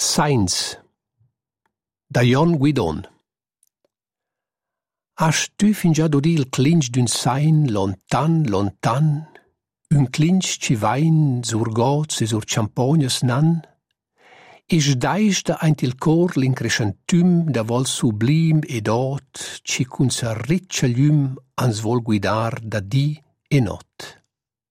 Sainz da Jon Guidon. Hast tu fin già udì il clinch d'un sain lontan, lontan? Un clinch ci vain sur gots e sur champognes nan? E sdais da eint il cor l'increscentum da vol sublim ed ot, ci cun sa riccia llum ans vol guidar da di e not.